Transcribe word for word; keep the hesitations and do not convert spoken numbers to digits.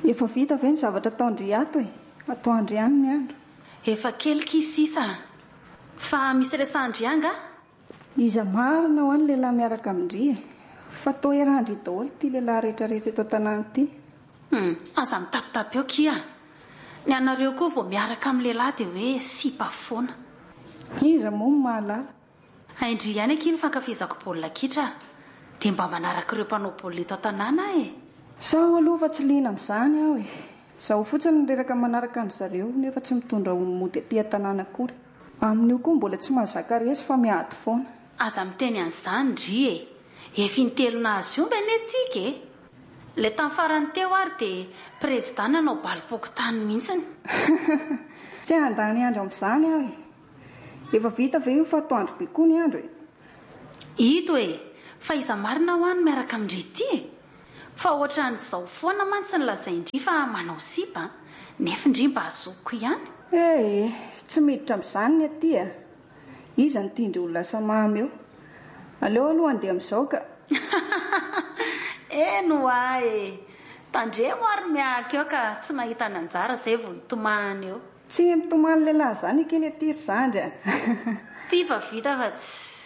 Efa vita ve ny zavatra ataondry ato e? Atoandry ihany ny andro. Efa kely kisisa. Fa misy resandry anga? Iza marina ho any lehilahy miaraka amindry e. Fa tao erandry daholo ty lehilahy rehetrarehetra eto an-tanàna ity. Hmm, aza mitapitapy eo kia. Ny anareo koa vao miaraka amin'ny lehilahy dia hoe sipa foana. Iza moa ny mahalala. Haindry ihany aky ny fankafizako baolina kitra. Dia mba manaraka ireo mpanao baolina eto an-tanàna e. Sao aloha fa tsy liana amin'izany aho e. Zaho fotsiny nireraka manaraka ny zareo nefa tsy mitondra mody aty an-tanàna akory. Amin'io koa mbola tsy mahazaka resy fa miady foana. Aza miteny an'izany dry e. Efa intelo nazy io mba netsika e. Le tamin'ny farany teo ary dia président nanao balim-pokotany mihitsiny. Tsy handany andro amin'izany aho e. Efa vita ve io fa atoandro be koa ny andro e. Ito e. Fa iza marina ho any miaraka amindry ity e. Fa ohatran'izao foana mantsy ny lazaindry fa manao sipa nefa indry mba azoko ihany. Eh, tsy miditra amin'izany ny aty a. Iza ny tiandry olona samamy eo. Aleo aloha andeha amin'izao ka. Eno ah e. Tandremo ary miaka eo ka tsy mahita ny anjara izay vao hitomany eo. Tsy mitomany lehilahy izany kely aty ry zandry a. Ty fa vita fa tsy